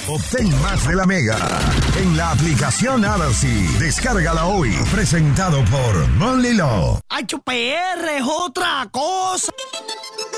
Obtén más de la Mega en la aplicación Adelcy. Descárgala hoy. Presentado por Monly Law. HPR es otra cosa.